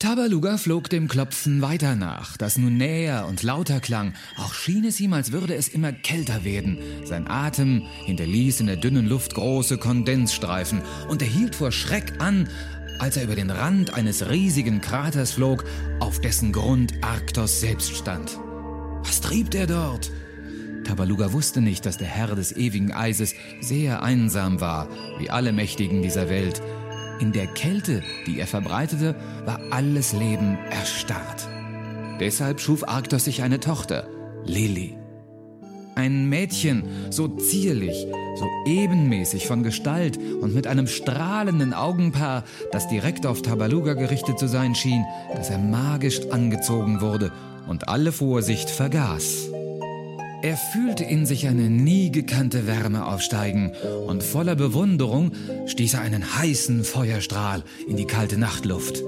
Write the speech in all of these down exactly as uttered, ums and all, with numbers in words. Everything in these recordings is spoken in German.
Tabaluga flog dem Klopfen weiter nach, das nun näher und lauter klang. Auch schien es ihm, als würde es immer kälter werden. Sein Atem hinterließ in der dünnen Luft große Kondensstreifen und er hielt vor Schreck an, als er über den Rand eines riesigen Kraters flog, auf dessen Grund Arktos selbst stand. Was trieb er dort? Tabaluga wusste nicht, dass der Herr des ewigen Eises sehr einsam war, wie alle Mächtigen dieser Welt. In der Kälte, die er verbreitete, war alles Leben erstarrt. Deshalb schuf Arktos sich eine Tochter, Lili. Ein Mädchen, so zierlich, so ebenmäßig von Gestalt und mit einem strahlenden Augenpaar, das direkt auf Tabaluga gerichtet zu sein schien, dass er magisch angezogen wurde und alle Vorsicht vergaß. Er fühlte in sich eine nie gekannte Wärme aufsteigen und voller Bewunderung stieß er einen heißen Feuerstrahl in die kalte Nachtluft.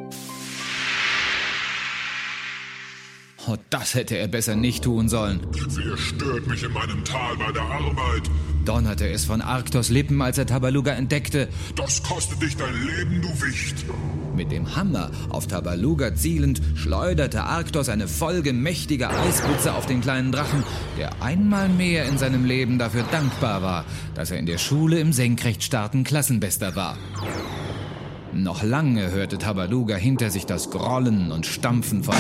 Oh, das hätte er besser nicht tun sollen. Wer stört mich in meinem Tal bei der Arbeit? Donnerte es von Arktos Lippen, als er Tabaluga entdeckte. Das kostet dich dein Leben, du Wicht. Mit dem Hammer auf Tabaluga zielend schleuderte Arktos eine Folge mächtiger Eisblitze auf den kleinen Drachen, der einmal mehr in seinem Leben dafür dankbar war, dass er in der Schule im Senkrechtstarten Klassenbester war. Noch lange hörte Tabaluga hinter sich das Grollen und Stampfen von